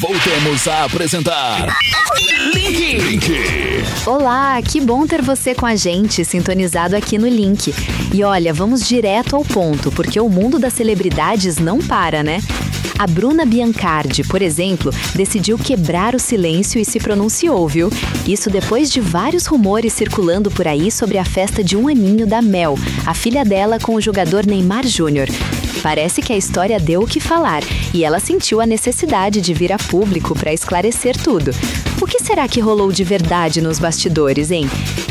Voltamos a apresentar Link. Olá, que bom ter você com a gente, sintonizado aqui no Link. E olha, vamos direto ao ponto, porque o mundo das celebridades não para, né? A Bruna Biancardi, por exemplo, decidiu quebrar o silêncio e se pronunciou, viu? Isso depois de vários rumores circulando por aí sobre a festa de 1 aninho da Mel, a filha dela com o jogador Neymar Júnior. Parece que a história deu o que falar e ela sentiu a necessidade de vir a público para esclarecer tudo. O que será que rolou de verdade nos bastidores, hein?